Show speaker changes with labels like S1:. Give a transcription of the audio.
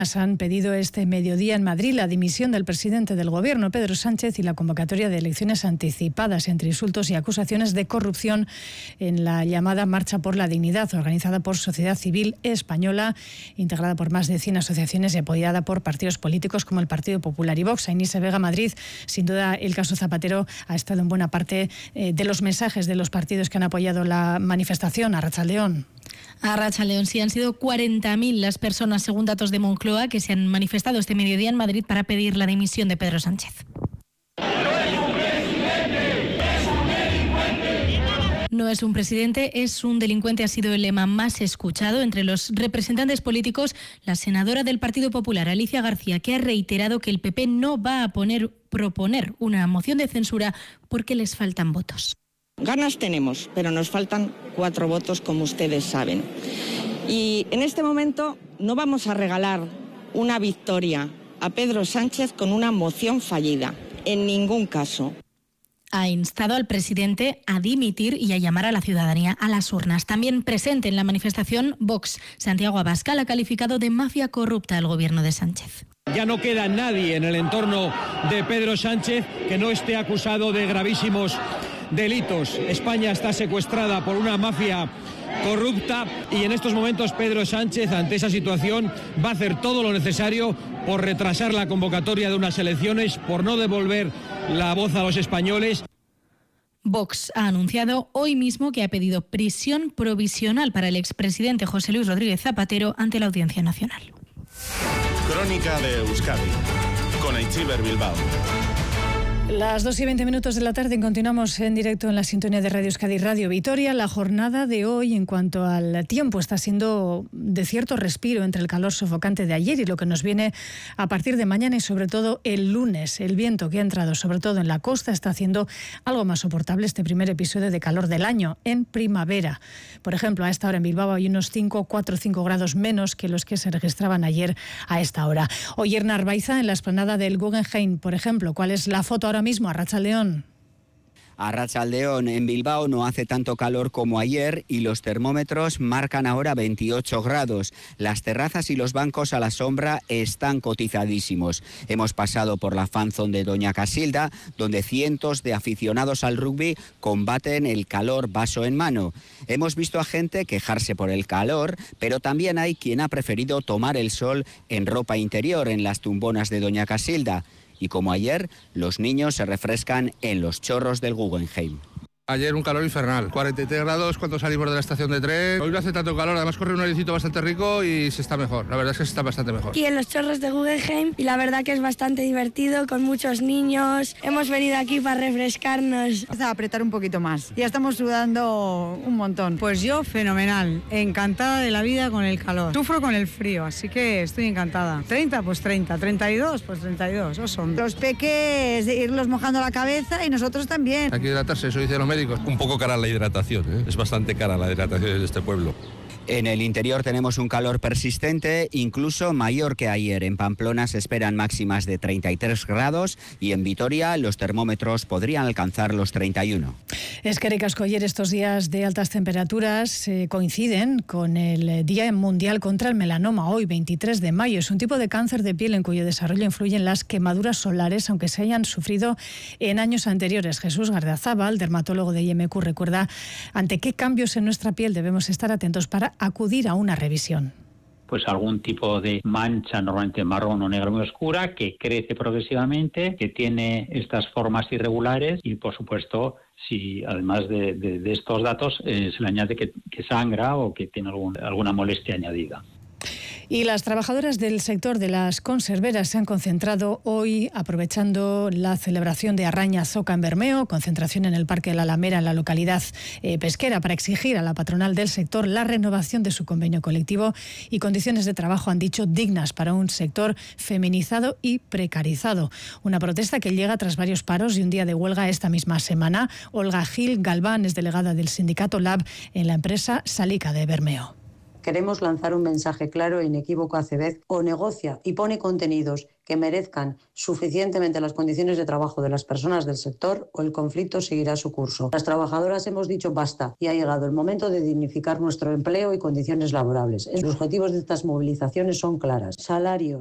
S1: Han pedido este mediodía en Madrid la dimisión del presidente del Gobierno, Pedro Sánchez, y la convocatoria de elecciones anticipadas entre insultos y acusaciones de corrupción en la llamada Marcha por la Dignidad, organizada por Sociedad Civil Española, integrada por más de 100 asociaciones y apoyada por partidos políticos como el Partido Popular y Vox. Ainhoa Vega, Madrid. Sin duda, el caso Zapatero ha estado en buena parte de los mensajes de los partidos que han apoyado la manifestación. Arratsaldeon.
S2: Arratsaldeon, sí, han sido 40.000 las personas, según datos de Moncloa, que se han manifestado este mediodía en Madrid para pedir la dimisión de Pedro Sánchez. No es un presidente, es un delincuente, ha sido el lema más escuchado entre los representantes políticos. La senadora del Partido Popular, Alicia García, que ha reiterado que el PP no va a proponer una moción de censura porque les faltan votos.
S3: Ganas tenemos, pero nos faltan 4 votos, como ustedes saben. Y en este momento no vamos a regalar una victoria a Pedro Sánchez con una moción fallida, en ningún caso.
S2: Ha instado al presidente a dimitir y a llamar a la ciudadanía a las urnas. También presente en la manifestación, Vox. Santiago Abascal ha calificado de mafia corrupta al gobierno de Sánchez.
S4: Ya no queda nadie en el entorno de Pedro Sánchez que no esté acusado de gravísimos delitos. España está secuestrada por una mafia corrupta y en estos momentos Pedro Sánchez, ante esa situación, va a hacer todo lo necesario por retrasar la convocatoria de unas elecciones, por no devolver la voz a los españoles.
S2: Vox ha anunciado hoy mismo que ha pedido prisión provisional para el expresidente José Luis Rodríguez Zapatero ante la Audiencia Nacional.
S5: Crónica de Euskadi, con Aitziber Bilbao.
S1: Las 2:20 de la tarde, continuamos en directo en la sintonía de Radio Euskadi, Radio Vitoria. La jornada de hoy, en cuanto al tiempo, está siendo de cierto respiro entre el calor sofocante de ayer y lo que nos viene a partir de mañana y sobre todo el lunes. El viento que ha entrado sobre todo en la costa está haciendo algo más soportable este primer episodio de calor del año en primavera. Por ejemplo, a esta hora en Bilbao hay unos 4 o 5 grados menos que los que se registraban ayer a esta hora. Hoy en Arbaiza, en la explanada del Guggenheim, por ejemplo, ¿cuál es la foto ahora mismo? Arratsaldeon.
S6: Arratsaldeon, en Bilbao no hace tanto calor como ayer y los termómetros marcan ahora 28 grados. Las terrazas y los bancos a la sombra están cotizadísimos. Hemos pasado por la fanzone de Doña Casilda, donde cientos de aficionados al rugby combaten el calor vaso en mano. Hemos visto a gente quejarse por el calor, pero también hay quien ha preferido tomar el sol en ropa interior en las tumbonas de Doña Casilda. Y como ayer, los niños se refrescan en los chorros del Guggenheim.
S7: Ayer un calor infernal, 43 grados cuando salimos de la estación de tren. Hoy no hace tanto calor, además corre un airecito bastante rico y se está mejor. La verdad es que se está bastante mejor.
S8: Aquí en los chorros de Guggenheim y la verdad que es bastante divertido con muchos niños. Hemos venido aquí para refrescarnos.
S9: Vamos a apretar un poquito más. Ya estamos sudando un montón.
S10: Pues yo fenomenal, encantada de la vida con el calor. Sufro con el frío, así que estoy encantada. 30, pues 30. 32, pues 32. ¿O son?
S9: Los peques, irlos mojando la cabeza y nosotros también.
S7: Hay que hidratarse, eso dicen los médicos.
S11: Un poco cara la hidratación, ¿eh? Es bastante cara la hidratación en este pueblo.
S6: En el interior tenemos un calor persistente, incluso mayor que ayer. En Pamplona se esperan máximas de 33 grados y en Vitoria los termómetros podrían alcanzar los 31.
S1: Eskerrik asko. Ayer estos días de altas temperaturas coinciden con el Día Mundial contra el Melanoma, hoy 23 de mayo. Es un tipo de cáncer de piel en cuyo desarrollo influyen las quemaduras solares, aunque se hayan sufrido en años anteriores. Jesús Gardiazabal, dermatólogo de IMQ, recuerda ante qué cambios en nuestra piel debemos estar atentos para acudir a una revisión.
S12: Pues algún tipo de mancha, normalmente marrón o negra muy oscura, que crece progresivamente, que tiene estas formas irregulares y, por supuesto, si además de estos datos se le añade que sangra o que tiene alguna molestia añadida.
S1: Y las trabajadoras del sector de las conserveras se han concentrado hoy aprovechando la celebración de Arraña Zoca en Bermeo, concentración en el Parque de la Alamera en la localidad pesquera, para exigir a la patronal del sector la renovación de su convenio colectivo y condiciones de trabajo, han dicho, dignas para un sector feminizado y precarizado. Una protesta que llega tras varios paros y un día de huelga esta misma semana. Olga Gil Galván es delegada del sindicato LAB en la empresa Salica de Bermeo.
S13: Queremos lanzar un mensaje claro e inequívoco a Cebez: o negocia y pone contenidos que merezcan suficientemente las condiciones de trabajo de las personas del sector, o el conflicto seguirá su curso. Las trabajadoras hemos dicho basta y ha llegado el momento de dignificar nuestro empleo y condiciones laborables. Los objetivos de estas movilizaciones son claras: salarios,